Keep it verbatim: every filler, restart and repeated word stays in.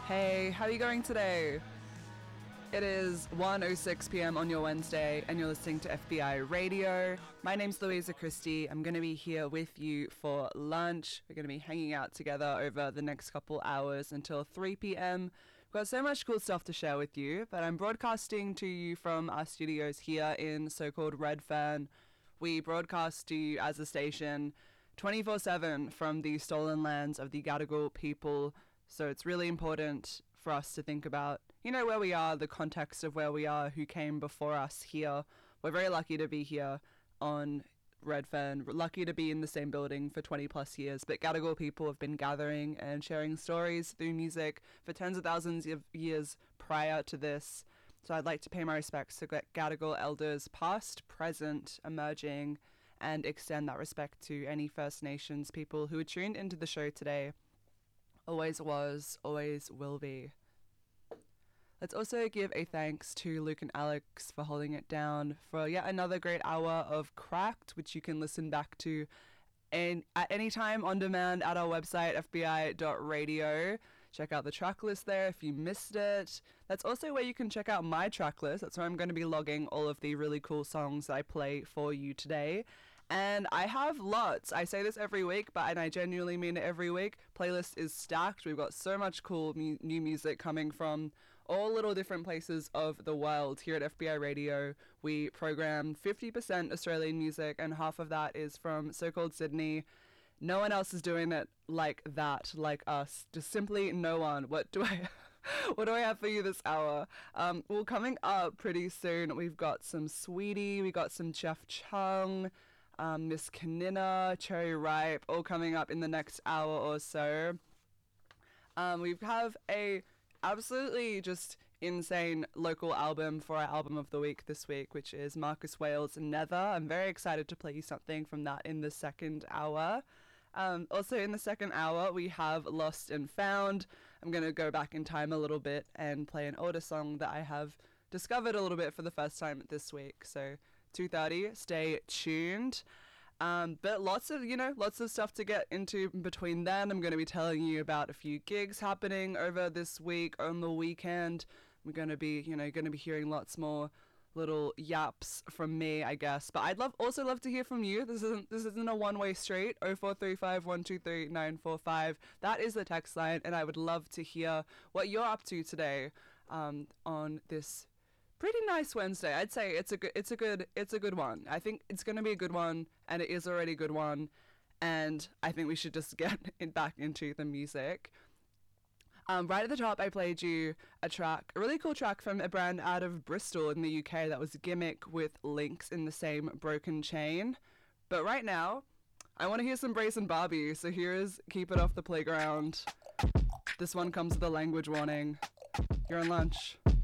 Hey, how are you going today? It is one oh six p.m. on your Wednesday, and you're listening to F B I Radio. My name's Louisa Christie. I'm going to be here with you for lunch. We're going to be hanging out together over the next couple hours until three p.m. We've got so much cool stuff to share with you, but I'm broadcasting to you from our studios here in so-called Redfern. We broadcast to you as a station twenty-four seven from the stolen lands of the Gadigal people, so it's really important for us to think about, you know, where we are, the context of where we are, who came before us here. We're very lucky to be here on Redfern, We're lucky to be in the same building for twenty plus years, but Gadigal people have been gathering and sharing stories through music for tens of thousands of years prior to this. So I'd like to pay my respects to Gadigal elders past, present, emerging, and extend that respect to any First Nations people who are tuned into the show today. Always was, always will be. Let's also give a thanks to Luke and Alex for holding it down for yet another great hour of Cracked, which you can listen back to in, at any time on demand at our website, f b i dot radio. Check out the track list there if you missed it. That's also where you can check out my track list. That's where I'm going to be logging all of the really cool songs that I play for you today. And I have lots. I say this every week, but and I genuinely mean it every week. Playlist is stacked. We've got so much cool mu- new music coming from all little different places of the world. Here at F B I Radio, we program fifty percent Australian music, and half of that is from so-called Sydney. No one else is doing it like that, like us. Just simply no one. What do I... What do I have for you this hour? Um, well, coming up pretty soon, we've got some Sweetie, we got some Jeff Chung, um, Miss Kanina, Cherry Ripe, all coming up in the next hour or so. Um, we have a absolutely just insane local album for our album of the week this week, which is Marcus Wales' Nether. I'm very excited to play you something from that in the second hour. Um, also in the second hour, we have Lost and Found. I'm going to go back in time a little bit and play an older song that I have discovered a little bit for the first time this week. So two thirty, stay tuned. Um, but lots of, you know, lots of stuff to get into between then. I'm going to be telling you about a few gigs happening over this week on the weekend. We're going to be, you know, going to be hearing lots more little yaps from me, I guess. But I'd love also love to hear from you. This isn't this isn't a one-way street. oh four three five, one two three, nine four five. That is the text line, and I would love to hear what you're up to today um, on this pretty nice Wednesday. I'd say it's a good it's a good it's a good one. I think it's going to be a good one, and it is already a good one. And I think we should just get in, back into the music. Um, right at the top, I played you a track, a really cool track from a brand out of Bristol in the U K that was Gimmick with Links in the Same Broken Chain. But right now, I want to hear some Brace and Barbie, so here is Keep It Off the Playground. This one comes with a language warning. You're on lunch.